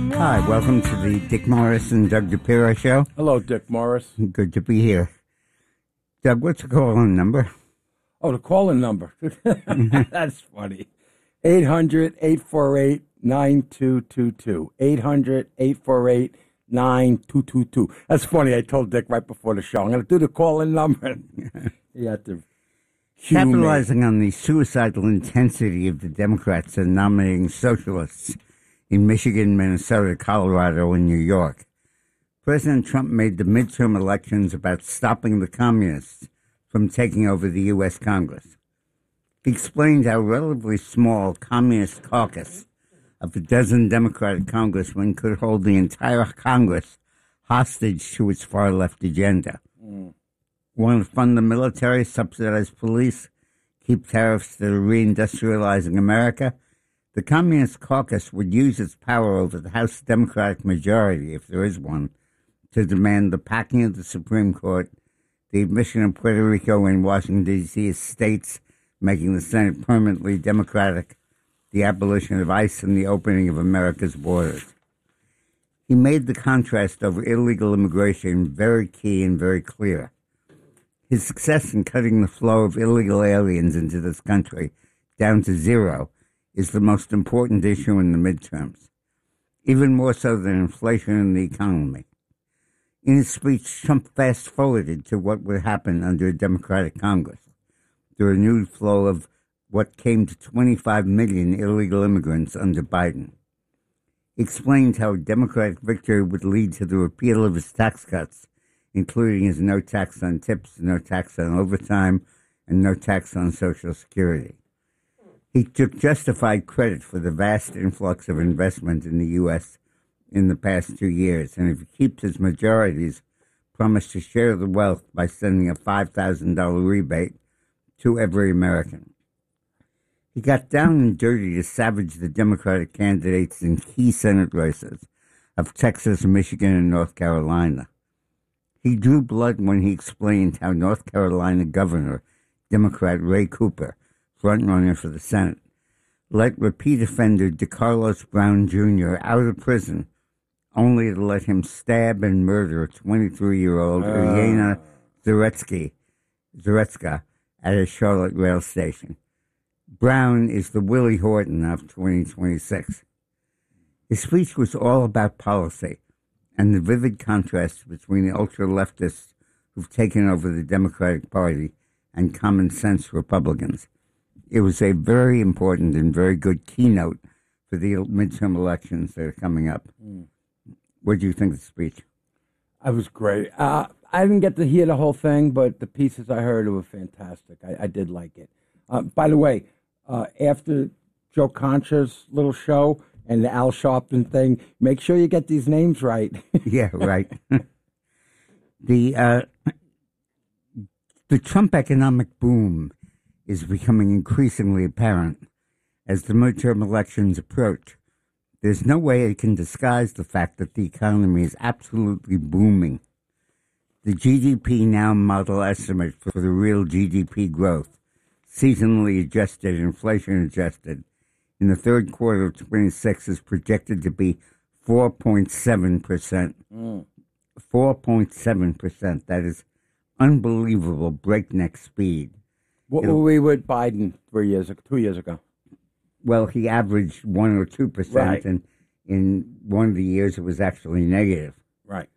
Hi, welcome to the Dick Morris and Doug DePiro show. Hello, Dick Morris. Good to be here. Doug, what's the call-in number? Oh, the call-in number. That's funny. 800-848-9222. 800-848-9222. That's funny. I told Dick right before the show, I'm going to do the call-in number. He had to Capitalizing on the suicidal intensity of the Democrats in nominating socialists in Michigan, Minnesota, Colorado, and New York, President Trump made the midterm elections about stopping the communists from taking over the U.S. Congress. He explained how a relatively small communist caucus of a dozen Democratic congressmen could hold the entire Congress hostage to its far-left agenda. Want to fund the military, subsidize police, keep tariffs that are reindustrializing America? The Communist Caucus would use its power over the House Democratic majority, if there is one, to demand the packing of the Supreme Court, the admission of Puerto Rico and Washington, D.C. as states, making the Senate permanently Democratic, the abolition of ICE, and the opening of America's borders. He made the contrast over illegal immigration very key and very clear. His success in cutting the flow of illegal aliens into this country down to zero is the most important issue in the midterms, even more so than inflation and the economy. In his speech, Trump fast-forwarded to what would happen under a Democratic Congress, the renewed flow of what came to 25 million illegal immigrants under Biden. He explained how a Democratic victory would lead to the repeal of his tax cuts, including his no tax on tips, no tax on overtime, and no tax on Social Security. He took justified credit for the vast influx of investment in the U.S. in the past 2 years, and if he keeps his majorities, promised to share the wealth by sending a $5,000 rebate to every American. He got down and dirty to savage the Democratic candidates in key Senate races of Texas, Michigan, and North Carolina. He drew blood when he explained how North Carolina Governor, Democrat Ray Cooper, frontrunner for the Senate, let repeat offender DeCarlos Brown Jr. out of prison only to let him stab and murder 23-year-old Ulyana Zaretska at a Charlotte rail station. Brown is the Willie Horton of 2026. His speech was all about policy and the vivid contrast between the ultra-leftists who've taken over the Democratic Party and common-sense Republicans. It was a very important and very good keynote for the midterm elections that are coming up. What do you think of the speech? I was great. I didn't get to hear the whole thing, but the pieces I heard were fantastic. I did like it. By the way, after Joe Concha's little show and the Al Sharpton thing, make sure you get these names right. Yeah, right. The Trump economic boom is becoming increasingly apparent as the midterm elections approach. There's no way it can disguise the fact that the economy is absolutely booming. The GDP Now model estimate for the real GDP growth, seasonally adjusted, inflation adjusted, in the third quarter of 26 is projected to be 4.7%. 4.7%. That is unbelievable breakneck speed. What were we with Biden 2 years ago? Well, he averaged 1 or 2%, right. And in one of the years it was actually negative. Right.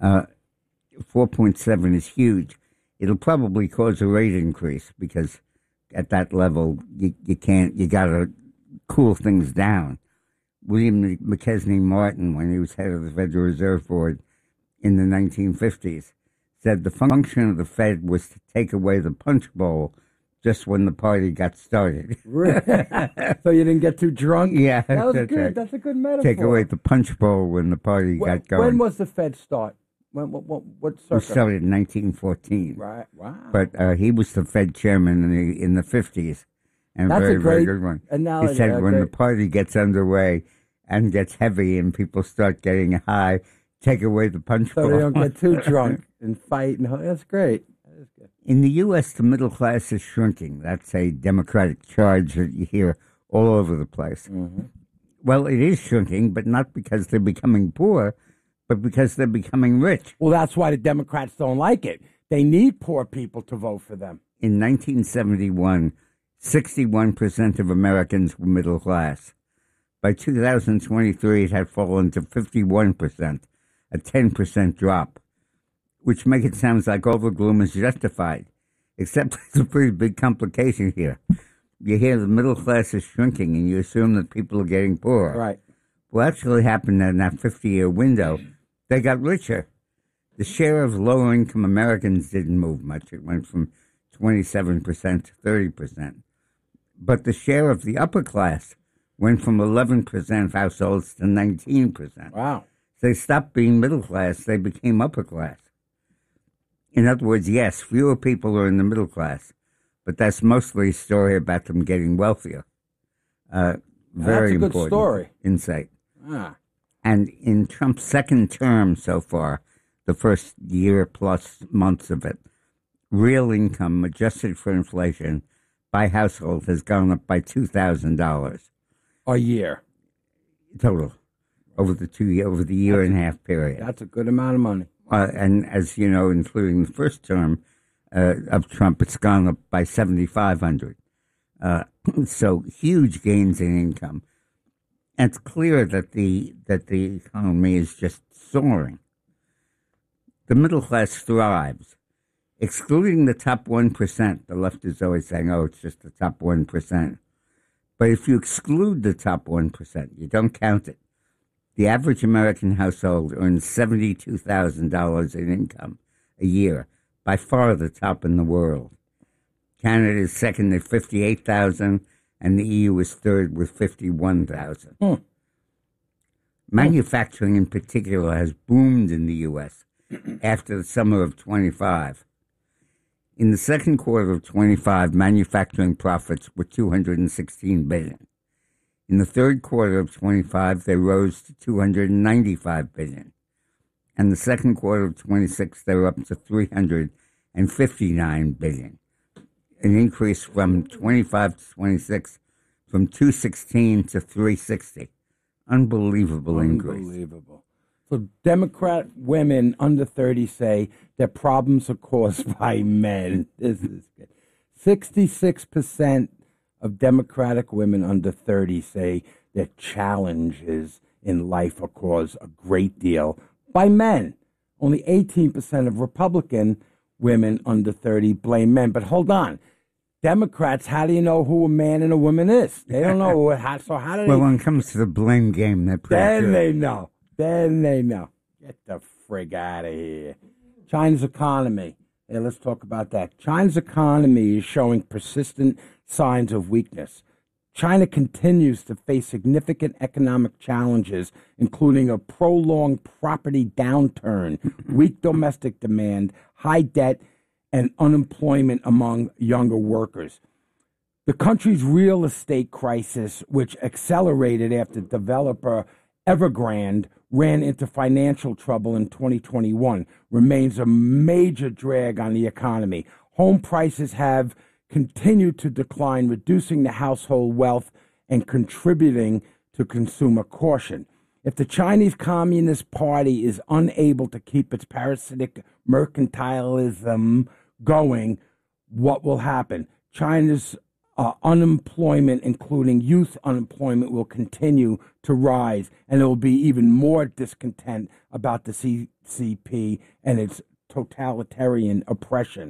4.7 is huge. It'll probably cause a rate increase because at that level you got to cool things down. William McKesney Martin, when he was head of the Federal Reserve Board in the 1950s, said the function of the Fed was to take away the punch bowl just when the party got started. So you didn't get too drunk? Yeah. That was good. Right. That's a good metaphor. Take away the punch bowl when the party got going. When was the Fed start? What circa? We started in 1914. Right. Wow. But he was the Fed chairman in the 50s. And That's very, a great very good one. analogy. He said when the party gets underway and gets heavy and people start getting high, take away the punch bowl. So they don't get too drunk and fight. That's great. That is good. In the U.S., the middle class is shrinking. That's a Democratic charge that you hear all over the place. Mm-hmm. Well, it is shrinking, but not because they're becoming poor, but because they're becoming rich. Well, that's why the Democrats don't like it. They need poor people to vote for them. In 1971, 61% of Americans were middle class. By 2023, it had fallen to 51%, a 10% drop, which makes it sound like all the gloom is justified, except there's a pretty big complication here. You hear the middle class is shrinking, and you assume that people are getting poorer. Right. What actually happened in that 50-year window, they got richer. The share of lower-income Americans didn't move much. It went from 27% to 30%. But the share of the upper class went from 11% of households to 19%. Wow. They stopped being middle class. They became upper class. In other words, yes, fewer people are in the middle class, but that's mostly a story about them getting wealthier. Very That's a good important story. insight. Ah. And in Trump's second term so far, the first year plus months of it, real income adjusted for inflation by household has gone up by $2,000 A year. total over the year and a half period. That's a good amount of money. And as you know, including the first term of Trump, it's gone up by $7,500. So huge gains in income. And it's clear that the economy is just soaring. The middle class thrives. Excluding the top 1%, the left is always saying, oh, it's just the top 1%. But if you exclude the top 1%, you don't count it, the average American household earns $72,000 in income a year, by far the top in the world. Canada is second at $58,000, and the EU is third with $51,000. Manufacturing in particular has boomed in the U.S. after the summer of 25. In the second quarter of 25, manufacturing profits were $216 billion. In the third quarter of 25, they rose to $295 billion. And the second quarter of 26, they were up to $359 billion. An increase from 25 to 26, from 216 to 360. Unbelievable increase. Unbelievable. So Democrat women under 30 say their problems are caused by men. This is good. 66% of Democratic women under 30 say their challenges in life are caused a great deal by men. Only 18% of Republican women under 30 blame men. But hold on. Democrats, how do you know who a man and a woman is? They don't know. So how do they... Well, when it comes to the blame game, they're pretty Then good. they know. Then they know. Get the frig out of here. China's economy. Hey, let's talk about that. China's economy is showing persistent signs of weakness. China continues to face significant economic challenges, including a prolonged property downturn, weak domestic demand, high debt, and unemployment among younger workers. The country's real estate crisis, which accelerated after developer Evergrande ran into financial trouble in 2021, remains a major drag on the economy. Home prices have continued to decline, reducing the household wealth and contributing to consumer caution. If the Chinese Communist Party is unable to keep its parasitic mercantilism going, what will happen? China's unemployment, including youth unemployment, will continue to rise, and there will be even more discontent about the CCP and its totalitarian oppression.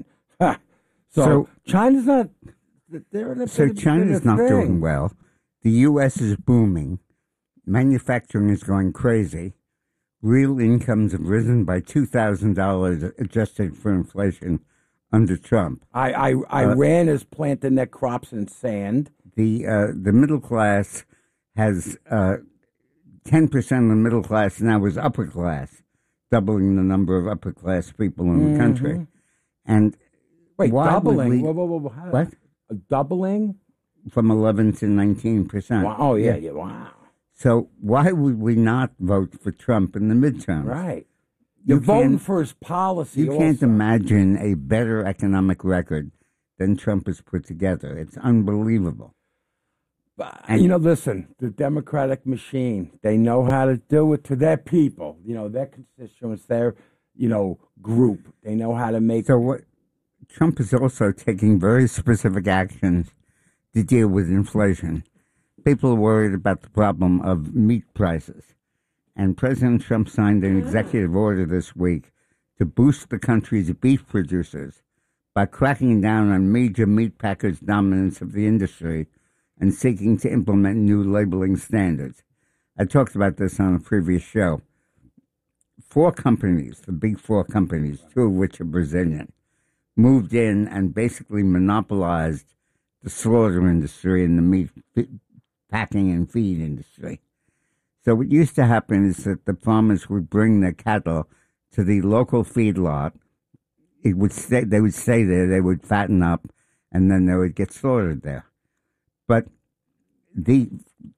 So China's not. So China's not doing well. The U.S. is booming. Manufacturing is going crazy. Real incomes have risen by $2,000 adjusted for inflation under Trump. Iran is planting their crops in sand. The middle class has 10% of the middle class now is upper class, doubling the number of upper class people in the country. And wait, why doubling? would what? A doubling from 11 to 19%. Wow. Oh yeah. Wow. So why would we not vote for Trump in the midterms? Right. You're voting for his policy. You can't imagine a better economic record than Trump has put together. It's unbelievable. But, listen, the Democratic machine, they know how to do it to their people, their constituents, their, group. They know how to make. So what Trump is also taking very specific actions to deal with inflation. People are worried about the problem of meat prices. And President Trump signed an executive order this week to boost the country's beef producers by cracking down on major meat packers' dominance of the industry and seeking to implement new labeling standards. I talked about this on a previous show. 4 companies, the big 4 companies, 2 of which are Brazilian, moved in and basically monopolized the slaughter industry and the meat packing and feed industry. So what used to happen is that the farmers would bring their cattle to the local feedlot. They would stay there, they would fatten up, and then they would get slaughtered there. But the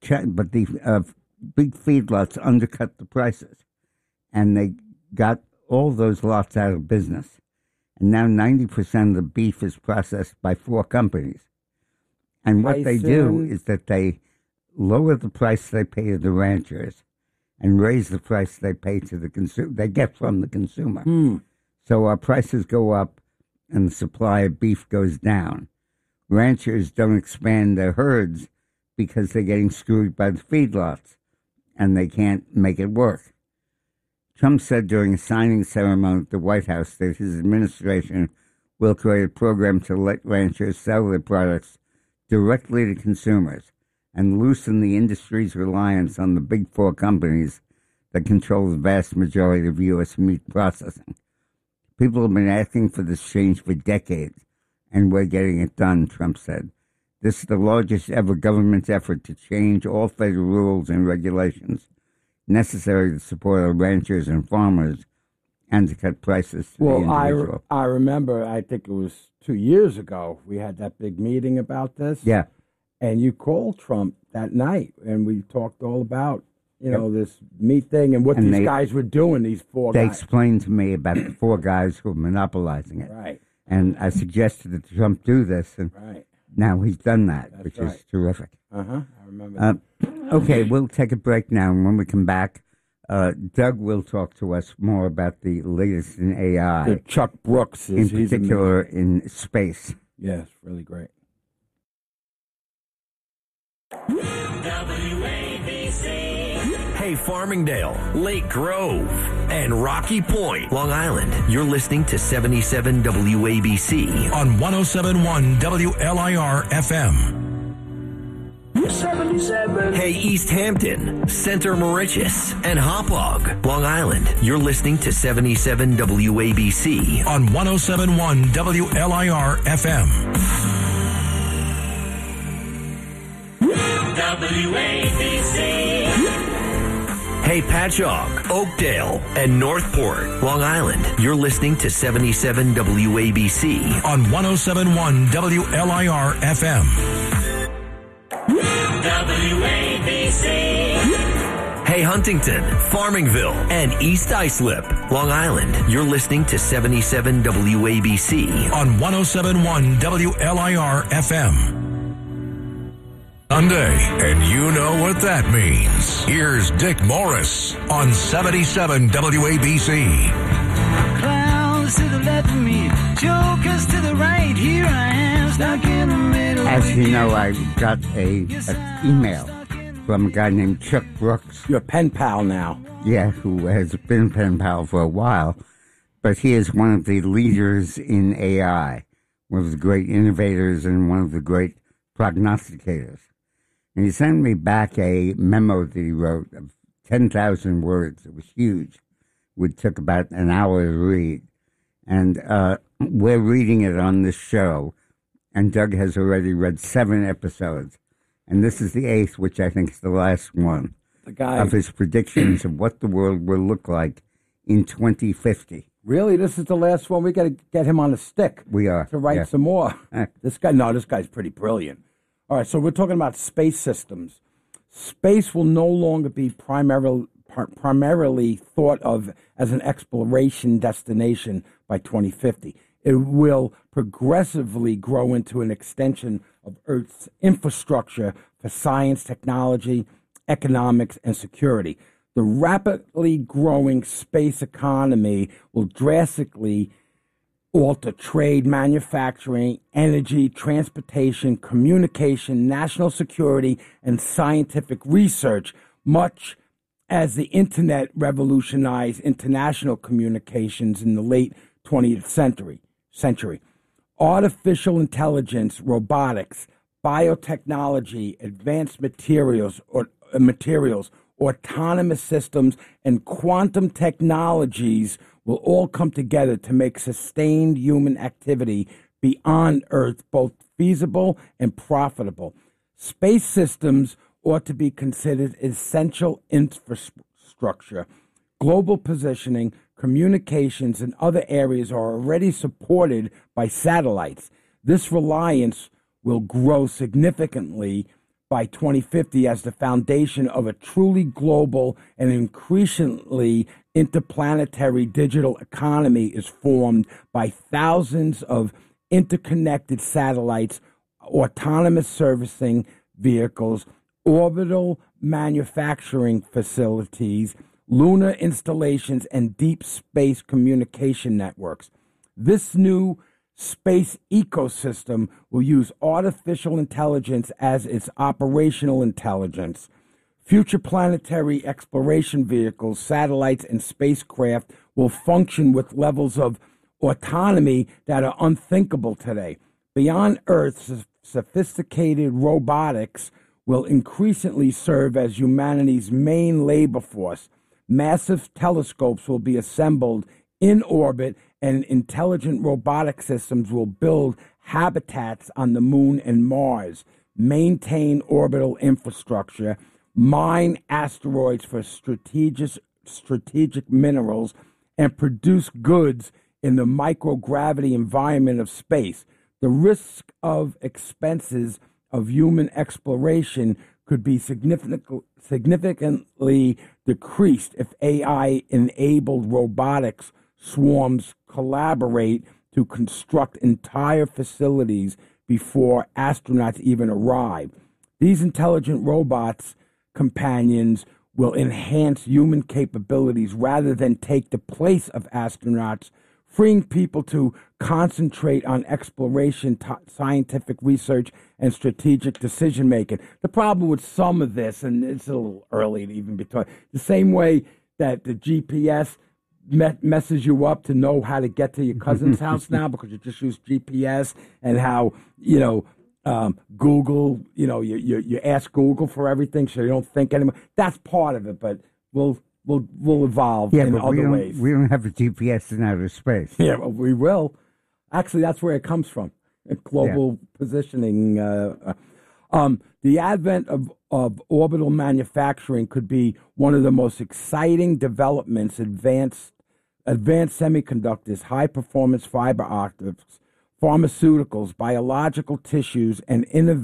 big feedlots undercut the prices, and they got all those lots out of business. And now 90% of the beef is processed by 4 companies. And what they do is that they lower the price they pay to the ranchers and raise the price they pay to the consumer. They get from the consumer. So our prices go up and the supply of beef goes down. Ranchers don't expand their herds because they're getting screwed by the feedlots and they can't make it work. Trump said during a signing ceremony at the White House that his administration will create a program to let ranchers sell their products directly to consumers and loosen the industry's reliance on the big 4 companies that control the vast majority of U.S. meat processing. People have been asking for this change for decades, and we're getting it done, Trump said. This is the largest ever government effort to change all federal rules and regulations necessary to support our ranchers and farmers and to cut prices to the individual. I remember, I think it was 2 years ago, we had that big meeting about this. Yeah. And you called Trump that night, and we talked all about, this meat thing and what these guys were doing, these 4 guys. They explained to me about the 4 guys who were monopolizing it. Right. And I suggested that Trump do this, and now he's done that, which is terrific. I remember that. Okay, we'll take a break now, and when we come back, Doug will talk to us more about the latest in AI. The Chuck Brooks. In particular, in space. Yes, really great. Hey, Farmingdale, Lake Grove, and Rocky Point, Long Island. You're listening to 77 WABC on 107.1 WLIR FM. 77. Hey, East Hampton, Center Moriches, and Hauppauge, Long Island. You're listening to 77 WABC on 107.1 WLIR FM. WABC. Hey, Patchogue, Oakdale, and Northport, Long Island. You're listening to 77 WABC on 107.1 WLIR FM. WABC. Hey, Huntington, Farmingville, and East Islip, Long Island. You're listening to 77 WABC on 107.1 WLIR FM. Sunday, and you know what that means. Here's Dick Morris on 77 WABC. Clowns to the left of me, jokers to the right. Here I am, stuck in the middle. As you know, I got an email from a guy named Chuck Brooks. You're a pen pal now. Yeah, who has been a pen pal for a while. But he is one of the leaders in AI, one of the great innovators and one of the great prognosticators. And he sent me back a memo that he wrote of 10,000 words. It was huge. It took about an hour to read. And we're reading it on this show. And Doug has already read 7 episodes. And this is the 8th, which I think is the last one, of his predictions of what the world will look like in 2050. Really? This is the last one? We got to get him on a stick. We are. To write some more. This guy's pretty brilliant. All right, so we're talking about space systems. Space will no longer be primarily thought of as an exploration destination by 2050. It will progressively grow into an extension of Earth's infrastructure for science, technology, economics, and security. The rapidly growing space economy will drastically alter trade, manufacturing, energy, transportation, communication, national security, and scientific research, much as the internet revolutionized international communications in the late 20th century. Artificial intelligence, robotics, biotechnology, advanced materials, autonomous systems, and quantum technologies will all come together to make sustained human activity beyond Earth both feasible and profitable. Space systems ought to be considered essential infrastructure. Global positioning, communications, and other areas are already supported by satellites. This reliance will grow significantly by 2050 as the foundation of a truly global and increasingly interplanetary digital economy is formed by thousands of interconnected satellites, autonomous servicing vehicles, orbital manufacturing facilities, lunar installations, and deep space communication networks. This new space ecosystem will use artificial intelligence as its operational intelligence. Future planetary exploration vehicles, satellites, and spacecraft will function with levels of autonomy that are unthinkable today. Beyond Earth, sophisticated robotics will increasingly serve as humanity's main labor force. Massive telescopes will be assembled in orbit, and intelligent robotic systems will build habitats on the moon and Mars, maintain orbital infrastructure, mine asteroids for strategic minerals, and produce goods in the microgravity environment of space. The risk of expenses of human exploration could be significantly decreased if AI-enabled robotics swarms collaborate to construct entire facilities before astronauts even arrive. These intelligent robots companions will enhance human capabilities rather than take the place of astronauts, freeing people to concentrate on exploration, scientific research, and strategic decision-making. The problem with some of this, and it's a little early to even be talking, the same way that the GPS messes you up to know how to get to your cousin's house now because you just use GPS, and how, Google, you ask Google for everything so you don't think anymore. That's part of it, but we'll evolve in other ways. We don't have a GPS in outer space. Yeah, well, we will. Actually, that's where it comes from. Global positioning. The advent of orbital manufacturing could be one of the most exciting developments. Advanced semiconductors, high-performance fiber optics, pharmaceuticals, biological tissues, and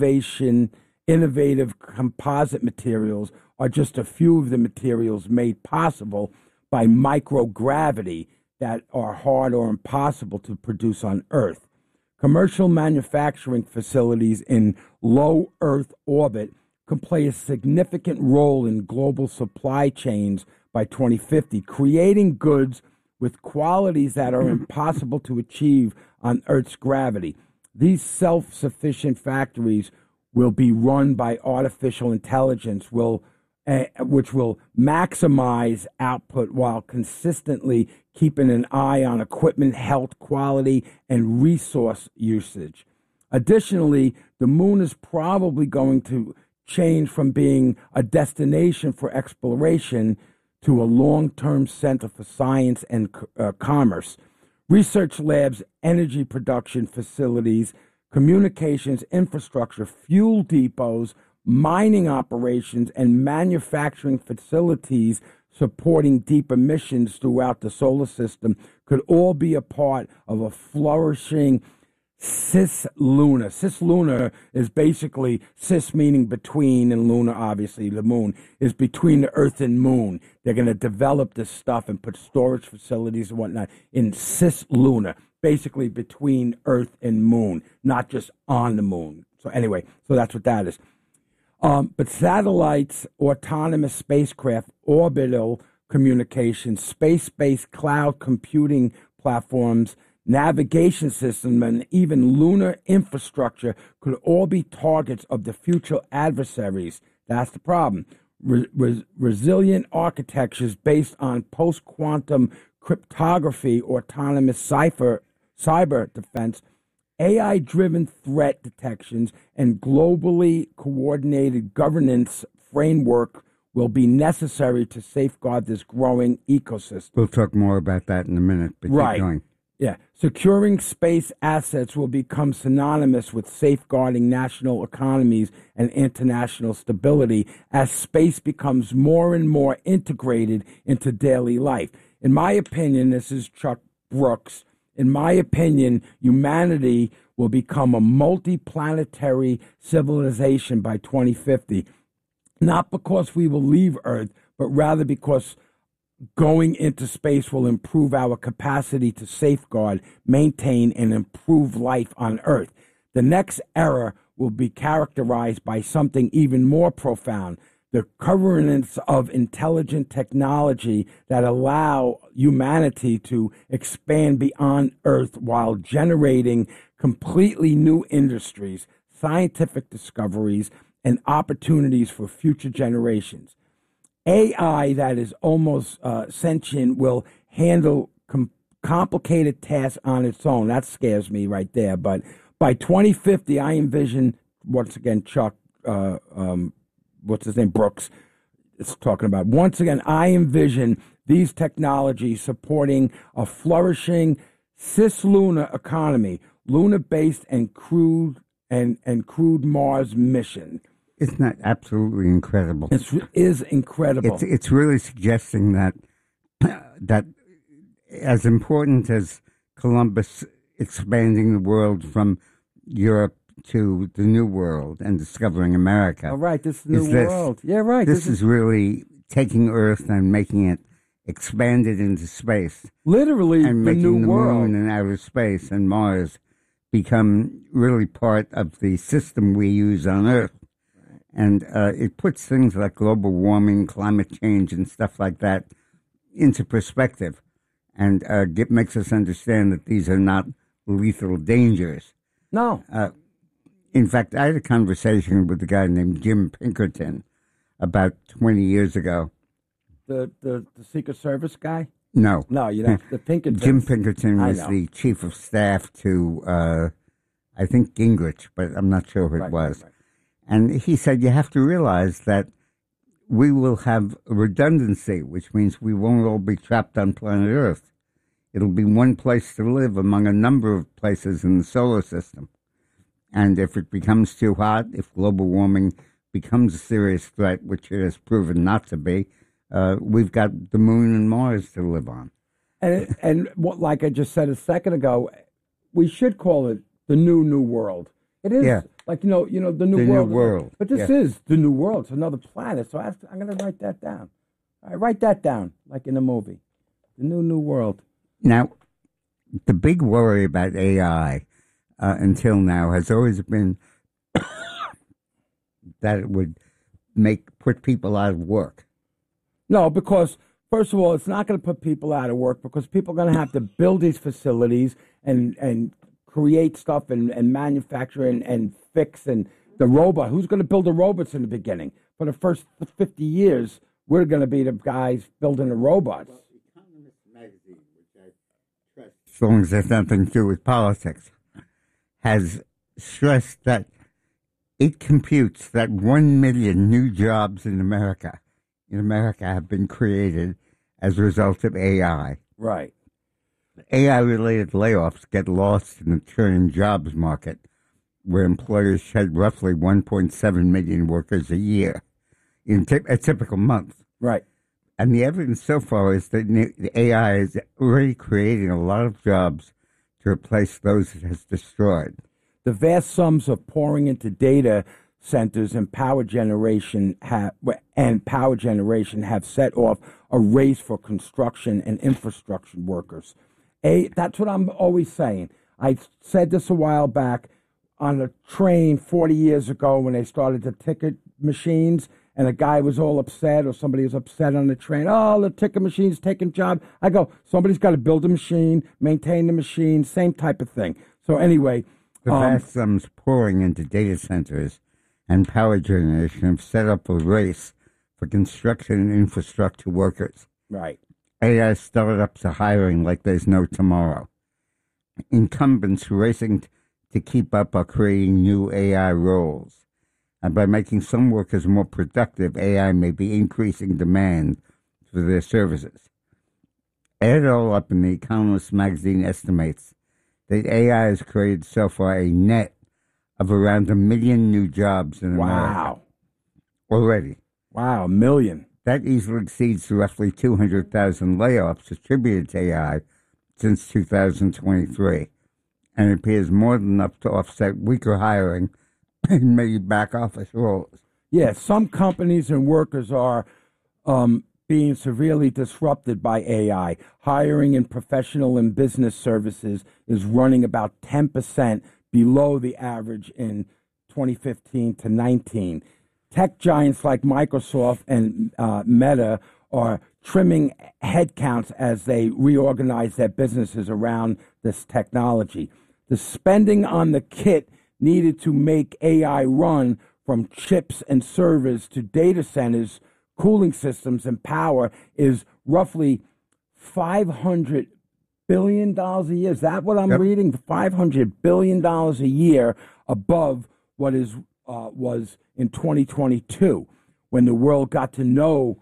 innovative composite materials are just a few of the materials made possible by microgravity that are hard or impossible to produce on Earth. Commercial manufacturing facilities in low Earth orbit can play a significant role in global supply chains by 2050, creating goods with qualities that are impossible to achieve on Earth's gravity. These self-sufficient factories will be run by artificial intelligence, which will maximize output while consistently keeping an eye on equipment health, quality, and resource usage. Additionally, the moon is probably going to change from being a destination for exploration to a long-term center for science and commerce. Research labs, energy production facilities, communications infrastructure, fuel depots, mining operations, and manufacturing facilities supporting deep emissions throughout the solar system could all be a part of a flourishing cislunar. Cislunar is basically, cis meaning between, and lunar, obviously, the moon, is between the Earth and moon. They're going to develop this stuff and put storage facilities and whatnot in cislunar, basically between Earth and moon, not just on the moon. So anyway, so that's what that is. But satellites, autonomous spacecraft, orbital communications, space-based cloud computing platforms, navigation system, and even lunar infrastructure could all be targets of the future adversaries. That's the problem. Resilient architectures based on post-quantum cryptography, autonomous cyber defense, AI-driven threat detections, and globally coordinated governance framework will be necessary to safeguard this growing ecosystem. We'll talk more about that in a minute, but Right. keep going. Yeah. Securing space assets will become synonymous with safeguarding national economies and international stability as space becomes more and more integrated into daily life. In my opinion, this is Chuck Brooks. In my opinion, humanity will become a multi-planetary civilization by 2050. Not because we will leave Earth, but rather because going into space will improve our capacity to safeguard, maintain, and improve life on Earth. The next era will be characterized by something even more profound, the governance of intelligent technology that allow humanity to expand beyond Earth while generating completely new industries, scientific discoveries, and opportunities for future generations. AI that is almost sentient will handle complicated tasks on its own. That scares me right there. But by 2050, I envision, once again, Chuck, what's his name, Brooks, is talking about. Once again, I envision these technologies supporting a flourishing cislunar economy, lunar-based and crewed Mars mission. Isn't that absolutely incredible? It is incredible. It's really suggesting that that as important as Columbus expanding the world from Europe to the New World and discovering America. All right, this is the New World. Yeah, right. This is really taking Earth and making it expanded into space. Literally, and the making New the World. Moon and outer space and Mars become really part of the system we use on Earth. And it puts things like global warming, climate change, and stuff like that into perspective. And it makes us understand that these are not lethal dangers. No. In fact, I had a conversation with a guy named Jim Pinkerton about 20 years ago. The Secret Service guy? No. No, you know, the Pinkerton. Jim Pinkerton was the chief of staff to, I think, Gingrich, but I'm not sure who it was. Right. And he said, you have to realize that we will have redundancy, which means we won't all be trapped on planet Earth. It'll be one place to live among a number of places in the solar system. And if it becomes too hot, if global warming becomes a serious threat, which it has proven not to be, we've got the Moon and Mars to live on. And what, like I just said a second ago, we should call it the New World. It is. Yeah. Like, the New World. But this is the New World. It's another planet. So I'm going to write that down. All right, write that down, like in the movie. The New World. Now, the big worry about AI until now has always been that it would put people out of work. No, because, first of all, it's not going to put people out of work because people are going to have to build these facilities and create stuff and manufacture and fix and the robot. Who's going to build the robots in the beginning? For the first 50 years, we're going to be the guys building the robots. Well, Economist magazine, which I trust, as long as there's nothing to do with politics, has stressed that it computes that 1 million new jobs in America have been created as a result of AI. Right. AI-related layoffs get lost in the churning jobs market, where employers shed roughly 1.7 million workers a year in a typical month. Right. And the evidence so far is that the AI is already creating a lot of jobs to replace those it has destroyed. The vast sums of pouring into data centers and power generation have set off a race for construction and infrastructure workers. That's what I'm always saying. I said this a while back on a train 40 years ago when they started the ticket machines, and a guy was all upset, or somebody was upset on the train. Oh, the ticket machine's taking job. I go, somebody's got to build a machine, maintain the machine, same type of thing. So anyway, the vast sums pouring into data centers and power generation have set up a race for construction and infrastructure workers. right. AI startups are hiring like there's no tomorrow. Incumbents racing to keep up are creating new AI roles. And by making some workers more productive, AI may be increasing demand for their services. Add it all up, and The Economist magazine estimates that AI has created so far a net of around 1 million new jobs in America. Wow. Already. Wow, 1 million. That easily exceeds the roughly 200,000 layoffs attributed to AI since 2023, and it appears more than enough to offset weaker hiring in many back office roles. Yeah, some companies and workers are being severely disrupted by AI. Hiring in professional and business services is running about 10% below the average in 2015 to 19. Tech giants like Microsoft and Meta are trimming headcounts as they reorganize their businesses around this technology. The spending on the kit needed to make AI run, from chips and servers to data centers, cooling systems, and power, is roughly $500 billion a year. Is that what I'm reading? $500 billion a year above what was in 2022, when the world got to know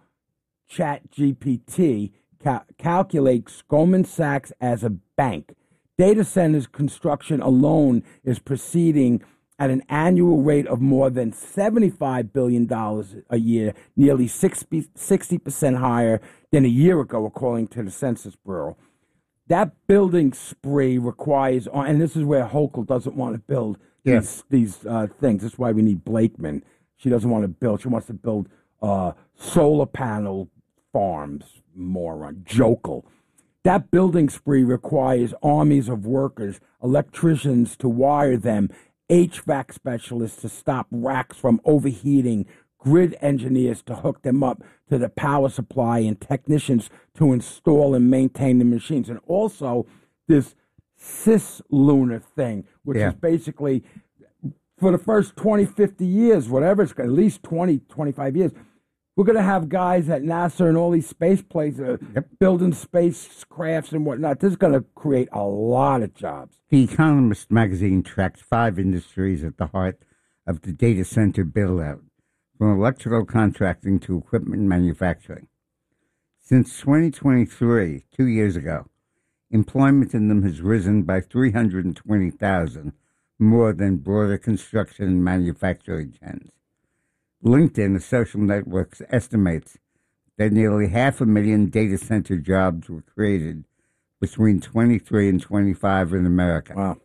ChatGPT. Calculates Goldman Sachs as a bank. Data centers construction alone is proceeding at an annual rate of more than $75 billion a year, nearly 60% higher than a year ago, according to the Census Bureau. That building spree requires, and this is where Hochul doesn't want to build these things. That's why we need Blakeman. She doesn't want to build. She wants to build solar panel farms, moron. Jokel. That building spree requires armies of workers, electricians to wire them, HVAC specialists to stop racks from overheating, grid engineers to hook them up to the power supply, and technicians to install and maintain the machines. And also this cislunar thing, which is basically, for the first 20, 50 years, whatever, it's at least 20, 25 years, we're going to have guys at NASA and all these space places building spacecrafts and whatnot. This is going to create a lot of jobs. The Economist magazine tracks 5 industries at the heart of the data center build-out, from electrical contracting to equipment manufacturing. Since 2023, 2 years ago, employment in them has risen by 320,000, more than broader construction and manufacturing trends. LinkedIn, a social network, estimates that nearly 500,000 data center jobs were created between 23 and 25 in America. Wow.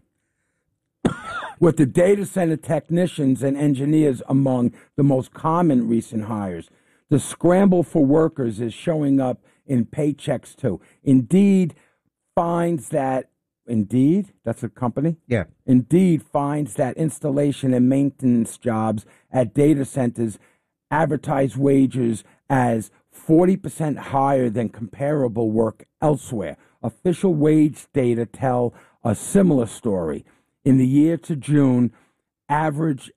With the data center technicians and engineers among the most common recent hires, the scramble for workers is showing up in paychecks too. Indeed finds that that's a company? Yeah. Indeed finds that installation and maintenance jobs at data centers advertise wages as 40% higher than comparable work elsewhere. Official wage data tell a similar story. In the year to June, average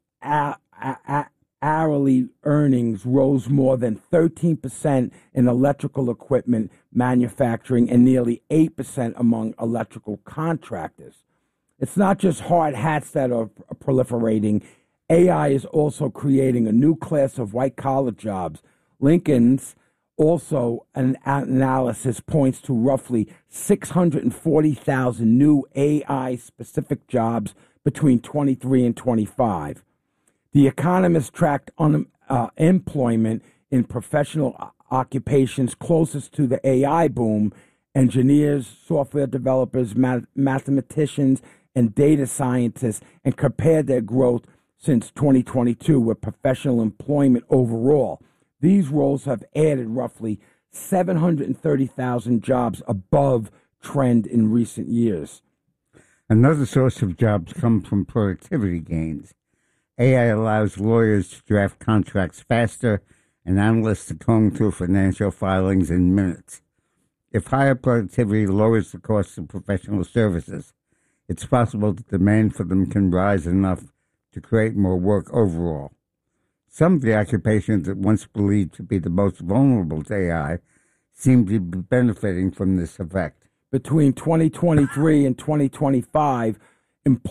hourly earnings rose more than 13% in electrical equipment manufacturing and nearly 8% among electrical contractors. It's not just hard hats that are proliferating. AI is also creating a new class of white-collar jobs. Lincoln's also an analysis points to roughly 640,000 new AI-specific jobs between 23 and 25. The Economist tracked unemployment in professional occupations closest to the AI boom: engineers, software developers, mathematicians, and data scientists, and compared their growth since 2022 with professional employment overall. These roles have added roughly 730,000 jobs above trend in recent years. Another source of jobs comes from productivity gains. AI allows lawyers to draft contracts faster and analysts to comb through financial filings in minutes. If higher productivity lowers the cost of professional services, it's possible that demand for them can rise enough to create more work overall. Some of the occupations that once believed to be the most vulnerable to AI seem to be benefiting from this effect. Between 2023 and 2025,